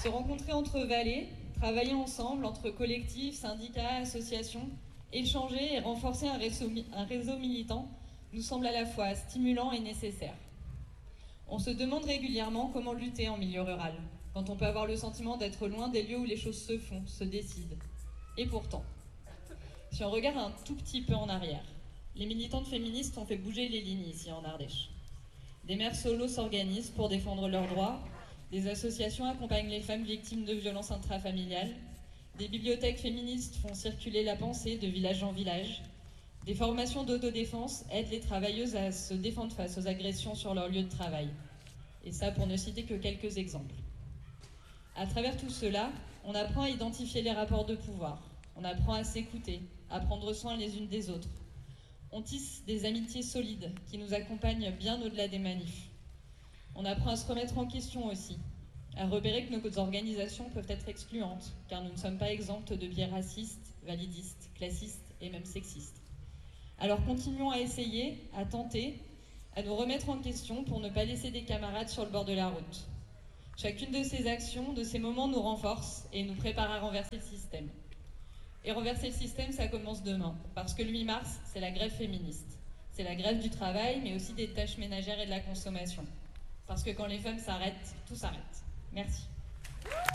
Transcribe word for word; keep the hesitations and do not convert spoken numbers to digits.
Se rencontrer entre vallées, travailler ensemble, entre collectifs, syndicats, associations, échanger et renforcer un réseau, un réseau militant nous semble à la fois stimulant et nécessaire. On se demande régulièrement comment lutter en milieu rural, quand on peut avoir le sentiment d'être loin des lieux où les choses se font, se décident. Et pourtant, si on regarde un tout petit peu en arrière, les militantes féministes ont fait bouger les lignes ici en Ardèche. Des mères solos s'organisent pour défendre leurs droits, des associations accompagnent les femmes victimes de violences intrafamiliales, des bibliothèques féministes font circuler la pensée de village en village, des formations d'autodéfense aident les travailleuses à se défendre face aux agressions sur leur lieu de travail. Et ça, pour ne citer que quelques exemples. À travers tout cela, on apprend à identifier les rapports de pouvoir, on apprend à s'écouter, à prendre soin les unes des autres. On tisse des amitiés solides qui nous accompagnent bien au-delà des manifs. On apprend à se remettre en question aussi, à repérer que nos organisations peuvent être excluantes, car nous ne sommes pas exemptes de biais racistes, validistes, classistes et même sexistes. Alors continuons à essayer, à tenter, à nous remettre en question pour ne pas laisser des camarades sur le bord de la route. Chacune de ces actions, de ces moments nous renforce et nous prépare à renverser le système. Et renverser le système, ça commence demain, parce que le huit mars, c'est la grève féministe. C'est la grève du travail, mais aussi des tâches ménagères et de la consommation. Parce que quand les femmes s'arrêtent, tout s'arrête. Merci.